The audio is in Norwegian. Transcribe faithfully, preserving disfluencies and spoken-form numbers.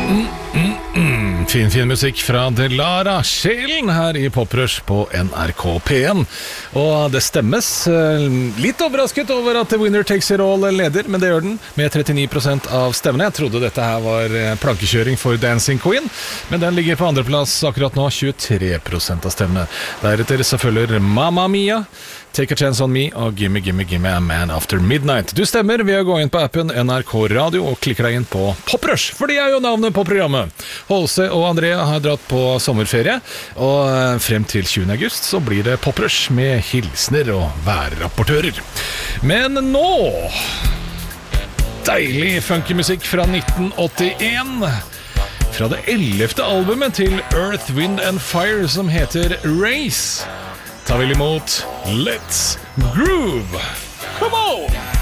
Mm, mm, mm. Fin, fin musikk fra Delara Sjelen her i Poprush på N R K P en. Og det stemmes. Litt overrasket over at The Winner Takes It All leder, men det gjør den med trettini prosent av stemmene. Jeg trodde dette her var plankekjøring for Dancing Queen, men den ligger på andreplass akkurat nå, tjuetre prosent av stemmene. Deretter så følger Mamma Mia, Take a Chance on Me og Gimme, Gimme, Gimme a Man After Midnight. Du stemmer ved å gå inn på appen N R K Radio og klikke deg inn på Poprush, for det er jo navnet på programmet. Holse og Andrea har dratt på sommerferie, og frem til tjuende august så blir det Poprush med hilsner og værrapportører. Men nå deilig funky musikk fra nitten åttien, fra det ellevte albumet til Earth, Wind and Fire, som heter Race. Ta vel imot Let's Groove. Come on!